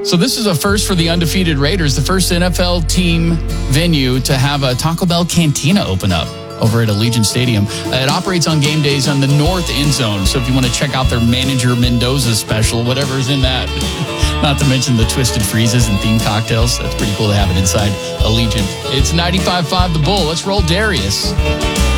So this is a first for the undefeated Raiders, the first NFL team venue to have a Taco Bell Cantina open up over at Allegiant Stadium. It operates on game days on the north end zone. So if you want to check out their Manager Mendoza special, whatever's in that, not to mention the Twisted Freezes and themed cocktails, that's pretty cool to have it inside Allegiant. It's 95.5 The Bull. Let's roll Darius.